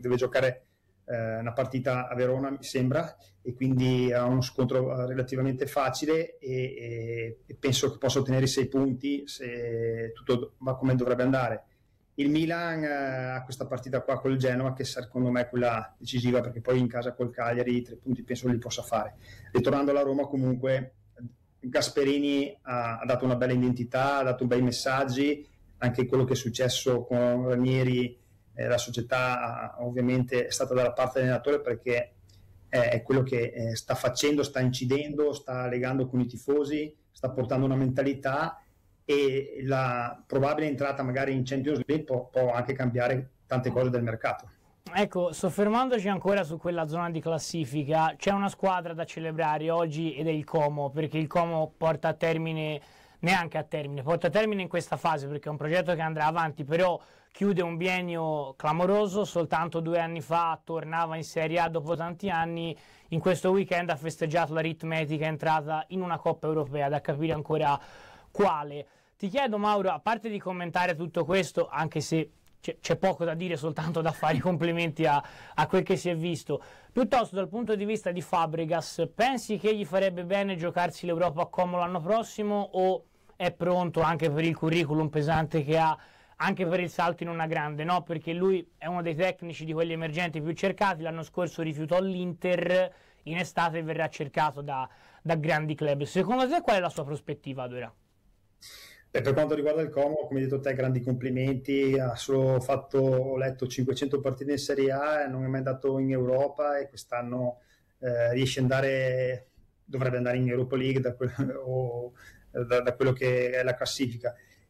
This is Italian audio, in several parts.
deve giocare una partita a Verona, mi sembra, e quindi ha uno scontro relativamente facile e penso che possa ottenere i 6 punti se tutto va come dovrebbe andare. Il Milan ha questa partita qua col Genoa che secondo me è quella decisiva, perché poi in casa col Cagliari 3 punti penso li possa fare. Ritornando alla Roma, comunque Gasperini ha dato una bella identità, ha dato bei messaggi, anche quello che è successo con Ranieri, la società ovviamente è stata dalla parte dell'allenatore, perché è quello che sta facendo, sta incidendo, sta legando con i tifosi, sta portando una mentalità, e la probabile entrata magari in Champions League può anche cambiare tante cose del mercato. Ecco, soffermandoci ancora su quella zona di classifica, c'è una squadra da celebrare oggi ed è il Como, perché il Como porta a termine in questa fase, perché è un progetto che andrà avanti, però chiude un biennio clamoroso. Soltanto 2 anni fa tornava in Serie A dopo tanti anni, in questo weekend ha festeggiato l'aritmetica entrata in una Coppa Europea, da capire ancora quale. Ti chiedo, Mauro, a parte di commentare tutto questo, anche se c'è poco da dire, soltanto da fare i complimenti a quel che si è visto, piuttosto dal punto di vista di Fabregas, pensi che gli farebbe bene giocarsi l'Europa a Como l'anno prossimo, o è pronto anche per il curriculum pesante che ha, anche per il salto in una grande, no? Perché lui è uno dei tecnici di quelli emergenti più cercati, l'anno scorso rifiutò l'Inter, in estate verrà cercato da grandi club. Secondo te qual è la sua prospettiva ad ora? Per quanto riguarda il Como, come hai detto te, grandi complimenti, ha solo fatto, ho letto, 500 partite in Serie A, non è mai andato in Europa, e quest'anno riesce ad andare, dovrebbe andare in Europa League da quello che è la classifica.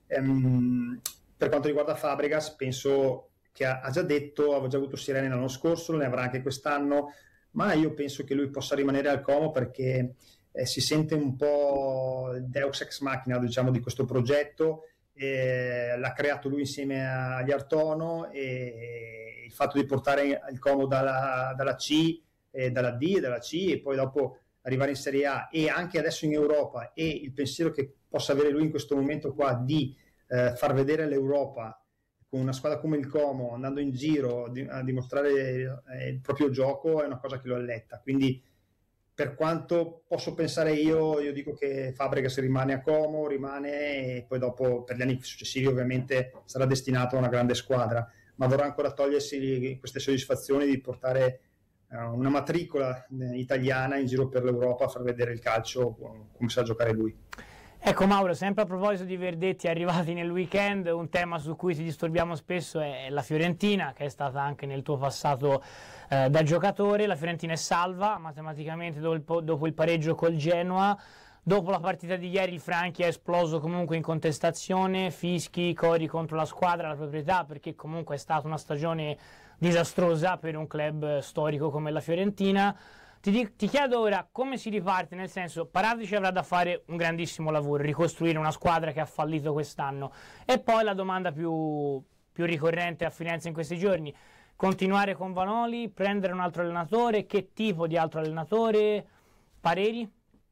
Per quanto riguarda Fabregas, penso che ha già detto, aveva già avuto sirene l'anno scorso, ne avrà anche quest'anno, ma io penso che lui possa rimanere al Como, perché si sente un po' deus ex machina, diciamo, di questo progetto. L'ha creato lui insieme agli Artono, e il fatto di portare il Como dalla C, dalla D e dalla C, e poi dopo arrivare in Serie A e anche adesso in Europa, e il pensiero che possa avere lui in questo momento qua di far vedere l'Europa con una squadra come il Como, andando in giro a dimostrare il proprio gioco, è una cosa che lo alletta. Quindi, per quanto posso pensare io dico che Fabregas rimane a Como, e poi dopo per gli anni successivi ovviamente sarà destinato a una grande squadra, ma vorrà ancora togliersi queste soddisfazioni di portare una matricola italiana in giro per l'Europa a far vedere il calcio come sa giocare lui. Ecco, Mauro, sempre a proposito di verdetti arrivati nel weekend, un tema su cui ci disturbiamo spesso è la Fiorentina, che è stata anche nel tuo passato da giocatore. La Fiorentina è salva matematicamente dopo il pareggio col Genoa. Dopo la partita di ieri il Franchi è esploso comunque in contestazione, fischi, cori contro la squadra, la proprietà, perché comunque è stata una stagione disastrosa per un club storico come la Fiorentina. Ti chiedo ora come si riparte, nel senso, Paratici avrà da fare un grandissimo lavoro, ricostruire una squadra che ha fallito quest'anno, e poi la domanda più ricorrente a Firenze in questi giorni: continuare con Vanoli, prendere un altro allenatore, che tipo di altro allenatore, pareri?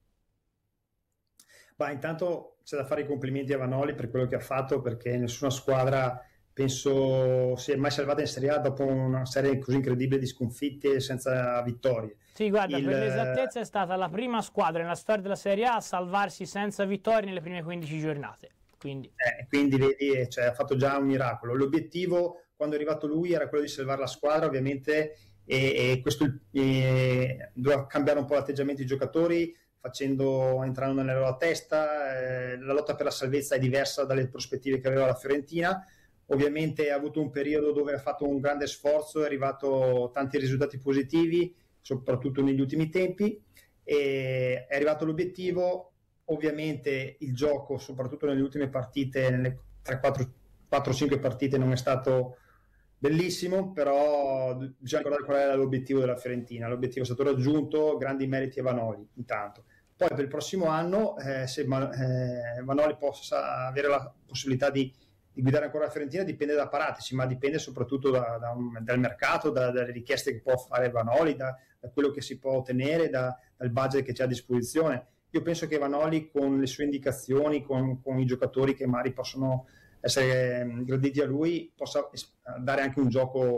Intanto c'è da fare i complimenti a Vanoli per quello che ha fatto, perché nessuna squadra penso si è mai salvata in Serie A dopo una serie così incredibile di sconfitte senza vittorie. Sì, guarda, per l'esattezza è stata la prima squadra nella storia della Serie A a salvarsi senza vittorie nelle prime 15 giornate. Quindi vedi, cioè, ha fatto già un miracolo. L'obiettivo, quando è arrivato lui, era quello di salvare la squadra, ovviamente, e questo doveva cambiare un po' l'atteggiamento dei giocatori, entrando nella loro testa. La lotta per la salvezza è diversa dalle prospettive che aveva la Fiorentina. Ovviamente ha avuto un periodo dove ha fatto un grande sforzo, è arrivato tanti risultati positivi, soprattutto negli ultimi tempi, e è arrivato l'obiettivo. Ovviamente il gioco, soprattutto nelle ultime partite, nelle 4-5 partite, non è stato bellissimo, però bisogna ricordare qual era l'obiettivo della Fiorentina. L'obiettivo è stato raggiunto, grandi meriti a Vanoli intanto. Poi per il prossimo anno, se Vanoli possa avere la possibilità di guidare ancora la Fiorentina, dipende da Paratici, ma dipende soprattutto dal mercato, dalle richieste che può fare Vanoli, da quello che si può ottenere, dal budget che c'è a disposizione. Io penso che Vanoli, con le sue indicazioni, con i giocatori che magari possono essere graditi a lui, possa dare anche un gioco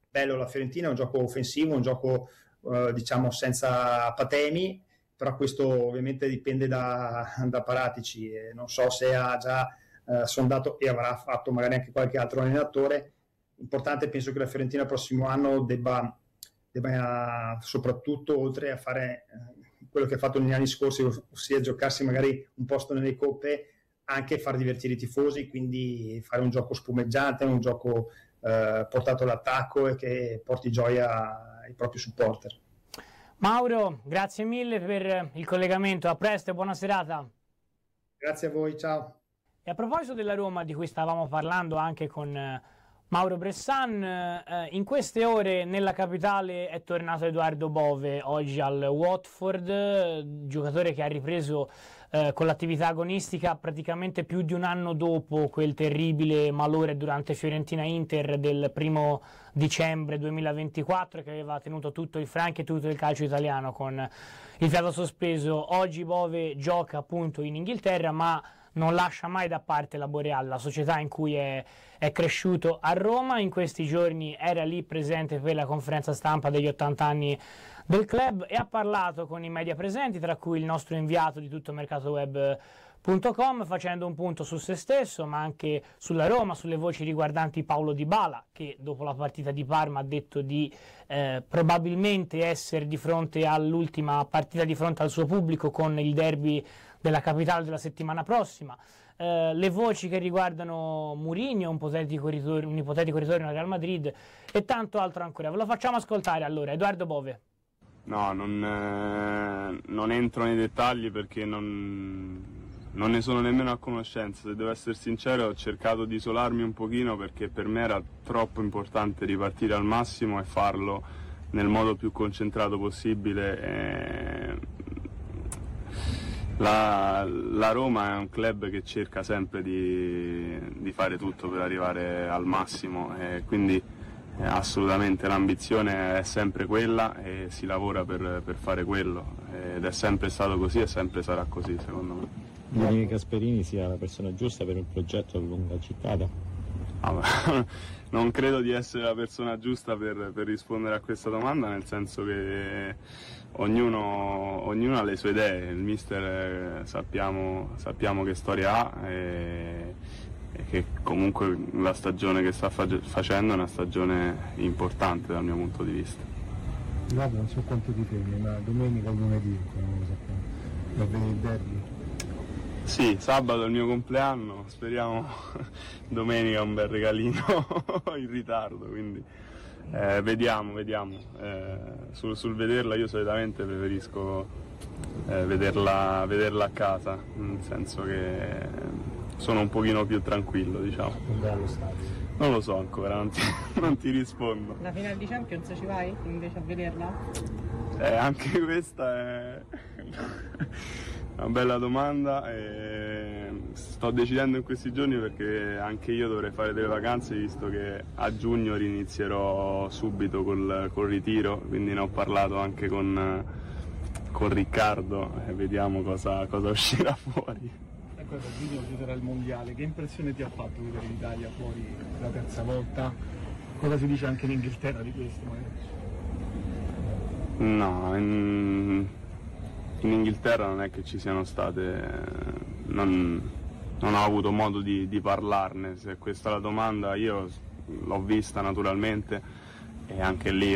bello la Fiorentina, è un gioco offensivo, un gioco diciamo senza patemi, però questo ovviamente dipende da Paratici, e non so se ha già sondato e avrà fatto magari anche qualche altro allenatore. Importante, penso che la Fiorentina il prossimo anno debba soprattutto, oltre a fare quello che ha fatto negli anni scorsi, ossia giocarsi magari un posto nelle coppe, anche far divertire i tifosi, quindi fare un gioco spumeggiante, un gioco portato all'attacco e che porti gioia ai propri supporter. Mauro, grazie mille per il collegamento, a presto e buona serata. Grazie a voi, ciao. E a proposito della Roma, di cui stavamo parlando anche con Mauro Bressan, in queste ore nella capitale è tornato Edoardo Bove, oggi al Watford, giocatore che ha ripreso con l'attività agonistica praticamente più di un anno dopo quel terribile malore durante Fiorentina-Inter del 1° dicembre 2024, che aveva tenuto tutto il Franchi e tutto il calcio italiano con il fiato sospeso. Oggi Bove gioca appunto in Inghilterra, ma non lascia mai da parte la Boreal, la società in cui è cresciuto a Roma. In questi giorni era lì presente per la conferenza stampa degli 80 anni del club e ha parlato con i media presenti, tra cui il nostro inviato di tuttomercatoweb.com, facendo un punto su se stesso, ma anche sulla Roma, sulle voci riguardanti Paulo Dybala, che dopo la partita di Parma ha detto di probabilmente essere di fronte all'ultima partita di fronte al suo pubblico con il derby della capitale della settimana prossima. Le voci che riguardano Mourinho, un ipotetico ritorno al Real Madrid e tanto altro ancora. Ve lo facciamo ascoltare allora, Edoardo Bove. No, non entro nei dettagli perché non ne sono nemmeno a conoscenza. Se devo essere sincero, ho cercato di isolarmi un pochino perché per me era troppo importante ripartire al massimo e farlo nel modo più concentrato possibile. La Roma è un club che cerca sempre di fare tutto per arrivare al massimo e quindi assolutamente l'ambizione è sempre quella e si lavora per fare quello ed è sempre stato così e sempre sarà così, secondo me. Dimmi che Gasperini sia la persona giusta per il progetto a lunga gittata? Non credo di essere la persona giusta per rispondere a questa domanda, nel senso che ognuno ha le sue idee. Il mister sappiamo che storia ha e che comunque la stagione che sta facendo è una stagione importante dal mio punto di vista. Guarda, non so quanto ti temi, ma domenica o lunedì, non lo sappiamo, per vedere il derby. Sì, sabato è il mio compleanno, speriamo domenica un bel regalino in ritardo, quindi vediamo. Sul vederla io solitamente preferisco vederla a casa, nel senso che sono un pochino più tranquillo, diciamo. Un bello stadio. Non lo so ancora, non ti rispondo. La finale di Champions ci vai invece a vederla? Anche questa è una bella domanda. Sto decidendo in questi giorni perché anche io dovrei fare delle vacanze, visto che a giugno rinizierò subito col ritiro, quindi ne ho parlato anche con Riccardo e vediamo cosa uscirà fuori. Ecco, giugno giocherà il mondiale, che impressione ti ha fatto vedere l'Italia fuori la terza volta? Cosa si dice anche in Inghilterra di questo? No, in Inghilterra non è che ci siano state, non ho avuto modo di parlarne. Se questa è la domanda, io l'ho vista naturalmente e anche lì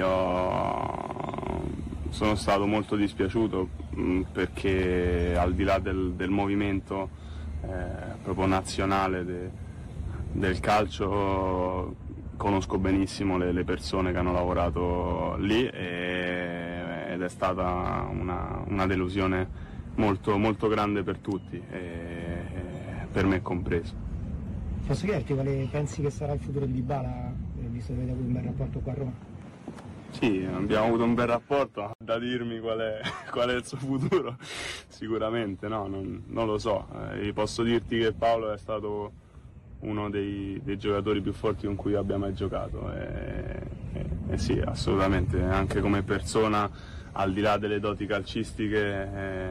sono stato molto dispiaciuto perché al di là del movimento proprio nazionale del calcio conosco benissimo le persone che hanno lavorato lì ed è stata una delusione molto, molto grande per tutti, per me compreso. Posso chiederti quale pensi che sarà il futuro di Dybala, visto che avete avuto un bel rapporto qua a Roma? Sì, abbiamo avuto un bel rapporto, da dirmi qual è il suo futuro sicuramente no, non lo so. Posso dirti che Paolo è stato uno dei giocatori più forti con cui abbia mai giocato e sì, assolutamente, anche come persona, al di là delle doti calcistiche,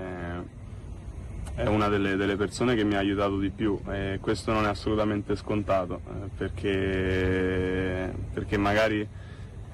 è una delle persone che mi ha aiutato di più e questo non è assolutamente scontato, perché magari